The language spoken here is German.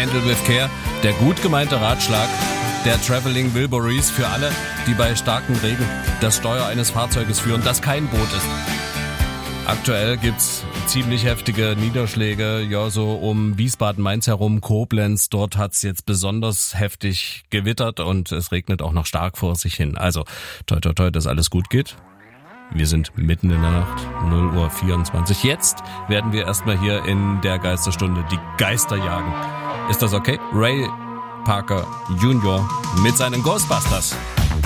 Handle with Care, der gut gemeinte Ratschlag der Traveling Wilburys für alle, die bei starkem Regen das Steuer eines Fahrzeuges führen, das kein Boot ist. Aktuell gibt's ziemlich heftige Niederschläge, ja, so um Wiesbaden-Mainz herum, Koblenz. Dort hat's jetzt besonders heftig gewittert und es regnet auch noch stark vor sich hin. Also, toi toi toi, dass alles gut geht. Wir sind mitten in der Nacht, 0:24 Uhr. Jetzt werden wir erstmal hier in der Geisterstunde die Geister jagen. Ist das okay? Ray Parker Jr. mit seinen Ghostbusters.